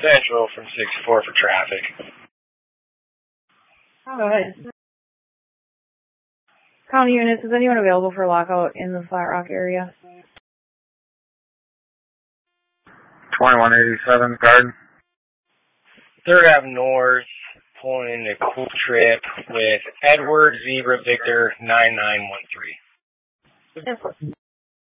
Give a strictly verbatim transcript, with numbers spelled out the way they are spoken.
Central from six four for traffic. Alright. County units, is anyone available for lockout in the Flat Rock area? twenty-one eighty-seven, Garden. third Avenue North, pulling a cool trip with Edward Zebra Victor nine nine one three.